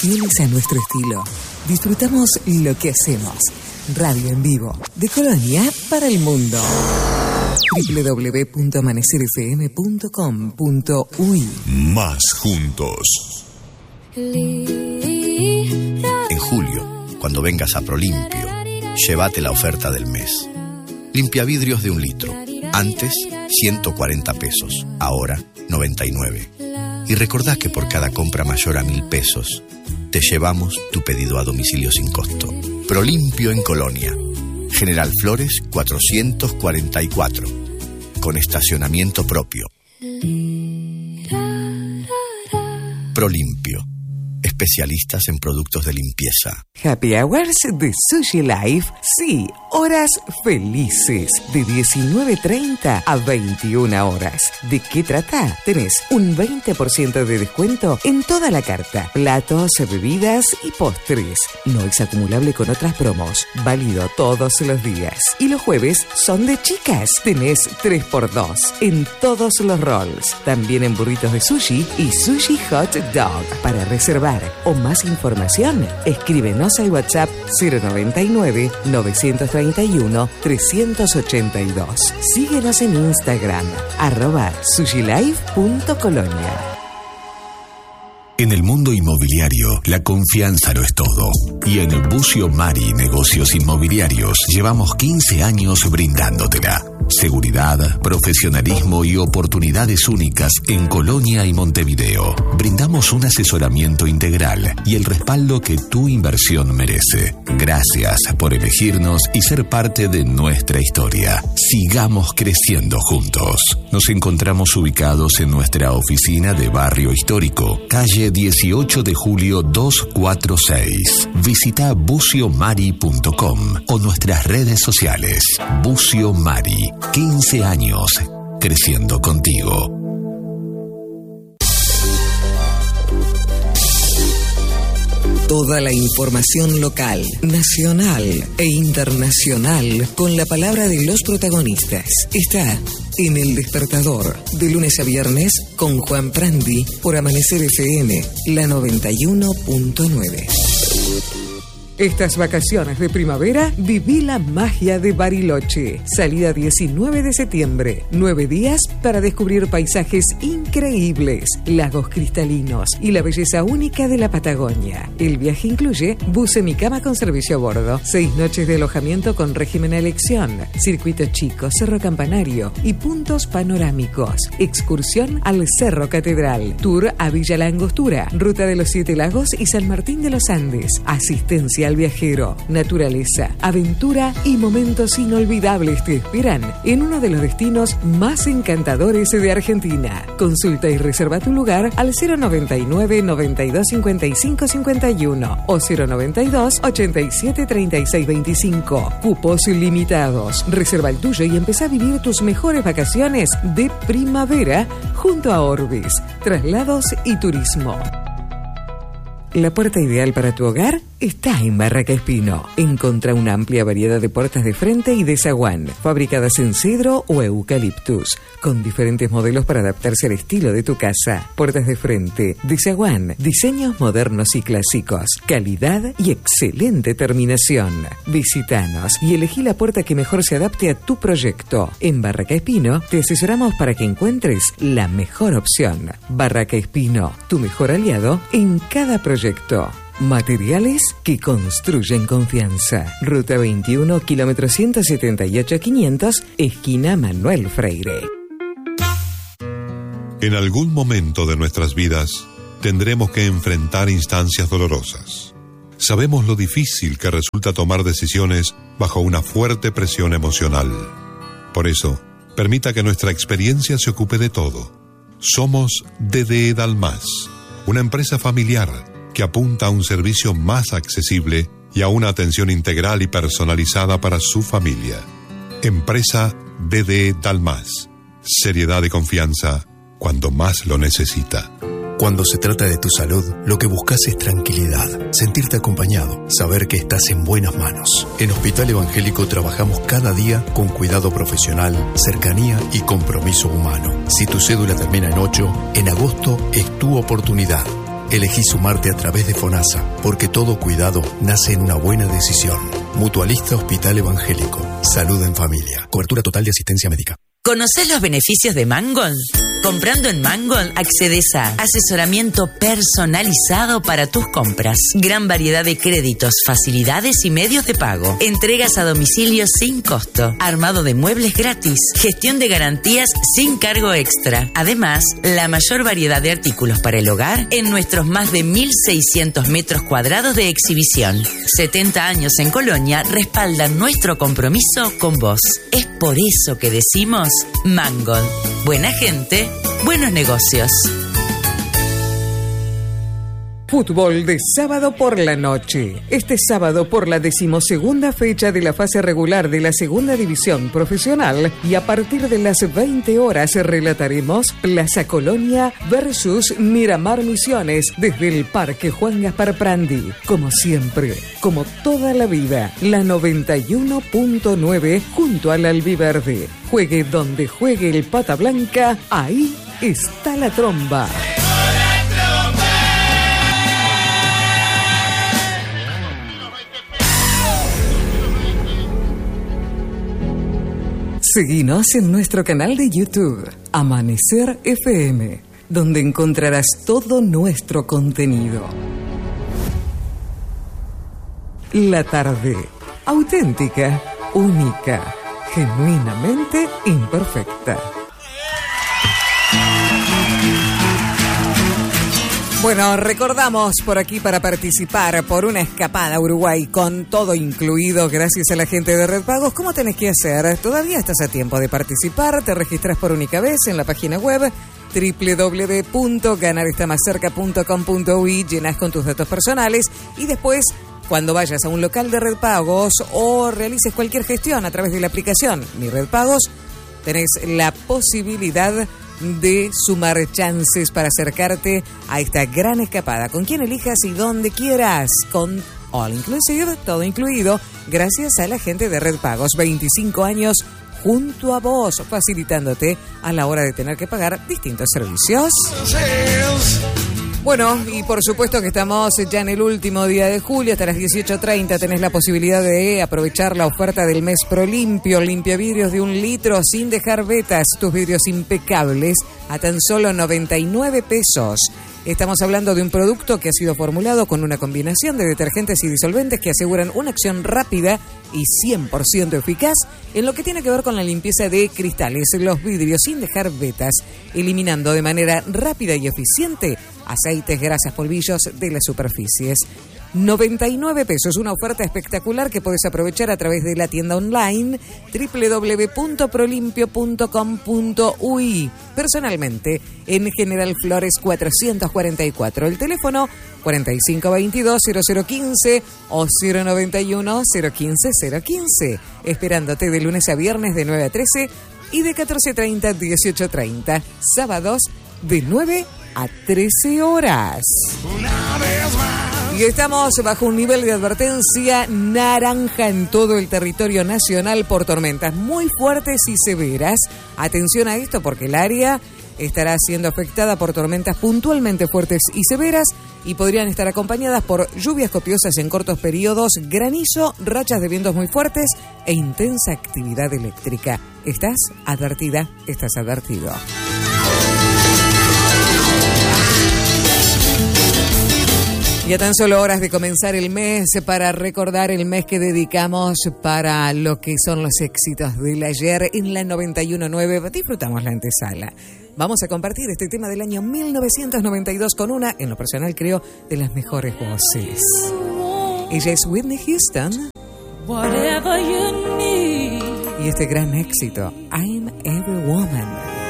Fieles a nuestro estilo, disfrutamos lo que hacemos. Radio en vivo, de Colonia para el mundo. www.amanecerfm.com.uy. Más juntos. En julio, cuando vengas a Prolimpio, llévate la oferta del mes. Limpiavidrios de 1 litro. Antes, 140 pesos. Ahora, 99. Y recordá que por cada compra mayor a 1.000 pesos, te llevamos tu pedido a domicilio sin costo. Prolimpio en Colonia. General Flores 444. Con estacionamiento propio. Prolimpio. Especialistas en productos de limpieza. Happy Hours de Sushi Life. Sí, horas felices. De 19:30 a 21 horas. ¿De qué trata? Tenés un 20% de descuento en toda la carta. Platos, bebidas y postres. No es acumulable con otras promos. Válido todos los días. Y los jueves son de chicas. Tenés 3x2 en todos los rolls. También en burritos de sushi y sushi hot dog. Para reservar o más información, escríbenos al WhatsApp 099-931-382. Síguenos en Instagram, @sushilife.colonia. En el mundo inmobiliario, la confianza lo es todo. Y en el Bucio Mari Negocios Inmobiliarios llevamos 15 años brindándotela. Seguridad, profesionalismo y oportunidades únicas en Colonia y Montevideo. Brindamos un asesoramiento integral y el respaldo que tu inversión merece. Gracias por elegirnos y ser parte de nuestra historia. Sigamos creciendo juntos. Nos encontramos ubicados en nuestra oficina de Barrio Histórico, calle 18 de julio 246. Visita buciomari.com o nuestras redes sociales. Bucio Mari, 15 años creciendo contigo. Toda la información local, nacional e internacional con la palabra de los protagonistas está en El Despertador, de lunes a viernes con Juan Prandi por Amanecer FM, la 91.9. Estas vacaciones de primavera, viví la magia de Bariloche. Salida 19 de septiembre. 9 días para descubrir paisajes increíbles, lagos cristalinos y la belleza única de la Patagonia. El viaje incluye bus semicama con servicio a bordo, 6 noches de alojamiento con régimen a elección, circuito chico, cerro campanario y puntos panorámicos. Excursión al Cerro Catedral. Tour a Villa La Angostura, Ruta de los 7 Lagos y San Martín de los Andes. Asistencia al viajero, naturaleza, aventura y momentos inolvidables te esperan en uno de los destinos más encantadores de Argentina. Consulta y reserva tu lugar al 099 92 55 51 o 092 87 36 25. Cupos limitados. Reserva el tuyo y empezá a vivir tus mejores vacaciones de primavera junto a Orbis, traslados y turismo. La puerta ideal para tu hogar está en Barraca Espino. Encontrá una amplia variedad de puertas de frente y de zaguán, fabricadas en cedro o eucaliptus, con diferentes modelos para adaptarse al estilo de tu casa. Puertas de frente, de zaguán, diseños modernos y clásicos, calidad y excelente terminación. Visítanos y elegí la puerta que mejor se adapte a tu proyecto. En Barraca Espino te asesoramos para que encuentres la mejor opción. Barraca Espino, tu mejor aliado en cada proyecto. Materiales que construyen confianza. Ruta 21, kilómetro 178-500, esquina Manuel Freire. En algún momento de nuestras vidas tendremos que enfrentar instancias dolorosas. Sabemos lo difícil que resulta tomar decisiones bajo una fuerte presión emocional. Por eso, permita que nuestra experiencia se ocupe de todo. Somos DDE Dalmas, una empresa familiar que apunta a un servicio más accesible y a una atención integral y personalizada para su familia. Empresa DDE Dalmas. Seriedad y confianza cuando más lo necesita. Cuando se trata de tu salud, lo que buscas es tranquilidad, sentirte acompañado, saber que estás en buenas manos. En Hospital Evangélico trabajamos cada día con cuidado profesional, cercanía y compromiso humano. Si tu cédula termina en 8, en agosto es tu oportunidad. Elegí sumarte a través de FONASA, porque todo cuidado nace en una buena decisión. Mutualista Hospital Evangélico. Salud en familia. Cobertura total de asistencia médica. ¿Conocés los beneficios de Mangold? Comprando en Mangold accedes a asesoramiento personalizado para tus compras, gran variedad de créditos, facilidades y medios de pago, entregas a domicilio sin costo, armado de muebles gratis, gestión de garantías sin cargo extra. Además, la mayor variedad de artículos para el hogar en nuestros más de 1.600 metros cuadrados de exhibición. 70 años en Colonia respaldan nuestro compromiso con vos. Es por eso que decimos Mangold. Buena gente, buenos negocios. Fútbol de sábado por la noche. Este sábado por la 12ª fecha de la fase regular de la Segunda División Profesional y a partir de las 20 horas relataremos Plaza Colonia versus Miramar Misiones desde el Parque Juan Gaspar Prandi. Como siempre, como toda la vida, la 91.9 junto al Albiverde. Juegue donde juegue el Pata Blanca, ahí está la tromba. Seguinos en nuestro canal de YouTube, Amanecer FM, donde encontrarás todo nuestro contenido. La tarde, auténtica, única, genuinamente imperfecta. Bueno, recordamos por aquí para participar por una escapada a Uruguay con todo incluido gracias a la gente de Red Pagos. ¿Cómo tenés que hacer? Todavía estás a tiempo de participar. Te registras por única vez en la página web www.ganarestamascerca.com.uy, llenás con tus datos personales y después, cuando vayas a un local de Red Pagos o realices cualquier gestión a través de la aplicación Mi Red Pagos, tenés la posibilidad de sumar chances para acercarte a esta gran escapada con quien elijas y donde quieras, con All Inclusive, todo incluido, gracias a la gente de Red Pagos. 25 años junto a vos, facilitándote a la hora de tener que pagar distintos servicios. Bueno, y por supuesto que estamos ya en el último día de julio, hasta las 18:30 tenés la posibilidad de aprovechar la oferta del mes Prolimpio, limpiavidrios de 1 litro sin dejar vetas, tus vidrios impecables a tan solo 99 pesos. Estamos hablando de un producto que ha sido formulado con una combinación de detergentes y disolventes que aseguran una acción rápida y 100% eficaz en lo que tiene que ver con la limpieza de cristales, los vidrios sin dejar vetas, eliminando de manera rápida y eficiente aceites, grasas, polvillos de las superficies. 99 pesos, una oferta espectacular que puedes aprovechar a través de la tienda online www.prolimpio.com.uy. Personalmente, en General Flores 444, el teléfono 4522-0015 o 091-015-015. Esperándote de lunes a viernes de 9 a 13 y de 14:30 a 18:30. Sábados de 9 a 13 horas. Una vez más. Y estamos bajo un nivel de advertencia naranja en todo el territorio nacional por tormentas muy fuertes y severas. Atención a esto porque el área estará siendo afectada por tormentas puntualmente fuertes y severas y podrían estar acompañadas por lluvias copiosas en cortos periodos, granizo, rachas de vientos muy fuertes e intensa actividad eléctrica. ¿Estás advertida? ¿Estás advertido? Y a tan solo horas de comenzar el mes, para recordar el mes que dedicamos para lo que son los éxitos del ayer en la 91.9, disfrutamos la antesala. Vamos a compartir este tema del año 1992 con una, en lo personal creo, de las mejores voces. Ella es Whitney Houston. Y este gran éxito, I'm Every Woman.